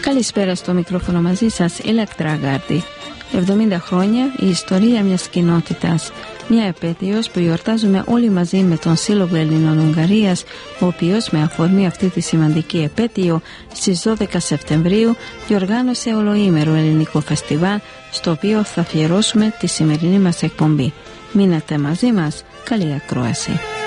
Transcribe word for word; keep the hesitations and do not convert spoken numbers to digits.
Καλησπέρα, στο μικρόφωνο μαζί σας, Ηλεκτρά Γκάρντι. εβδομήντα χρόνια η ιστορία μιας κοινότητας. Μια επέτειος που γιορτάζουμε όλοι μαζί με τον Σύλλογο Ελλήνων Ουγγαρίας, ο οποίος με αφορμή αυτή τη σημαντική επέτειο στις δώδεκα Σεπτεμβρίου διοργάνωσε ολοήμερο ελληνικό φεστιβάλ, στο οποίο θα αφιερώσουμε τη σημερινή μας εκπομπή. Μείνετε μαζί μας, καλή ακρόαση.